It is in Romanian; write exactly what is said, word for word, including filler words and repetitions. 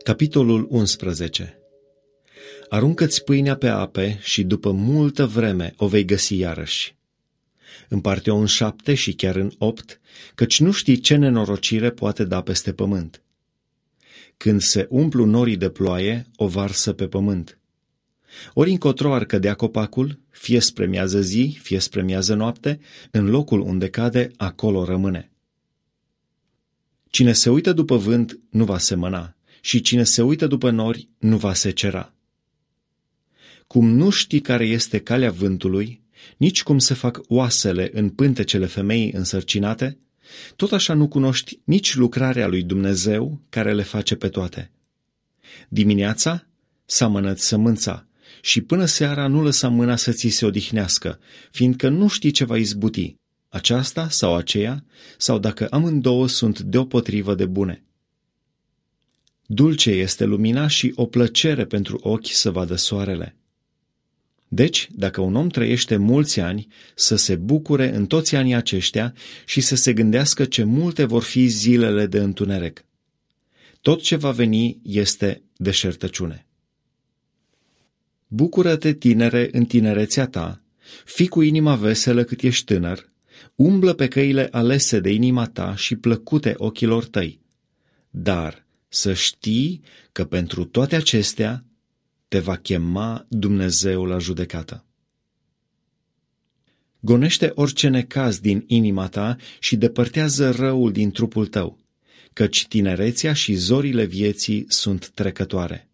Capitolul unsprezece. Aruncă-ți pâinea pe ape și după multă vreme o vei găsi iarăși. Împarte-o în șapte și chiar în opt, căci nu știi ce nenorocire poate da peste pământ. Când se umplu norii de ploaie, o varsă pe pământ. Ori încotro ar cădea copacul, fie spre miază zi, fie spre miază noapte, în locul unde cade, acolo rămâne. Cine se uită după vânt nu va semăna, și cine se uită după nori nu va secera. Cum nu știi care este calea vântului, nici cum se fac oasele în pântecele femeii însărcinate, tot așa nu cunoști nici lucrarea lui Dumnezeu care le face pe toate. Dimineața seamănă-ți sămânța și până seara nu lăsa mâna să ți se odihnească, fiindcă nu știi ce va izbuti, aceasta sau aceea, sau dacă amândouă sunt deopotrivă de bune. Dulce este lumina și o plăcere pentru ochi să vadă soarele. Deci, dacă un om trăiește mulți ani, să se bucure în toți anii aceștia și să se gândească ce multe vor fi zilele de întuneric. Tot ce va veni este deșertăciune. Bucură-te, tinere, în tinerețea ta, fii cu inima veselă cât ești tânăr, umblă pe căile alese de inima ta și plăcute ochilor tăi. Dar să știi că pentru toate acestea te va chema Dumnezeu la judecată. Gonește orice necaz din inima ta și depărtează răul din trupul tău, căci tinerețea și zorile vieții sunt trecătoare.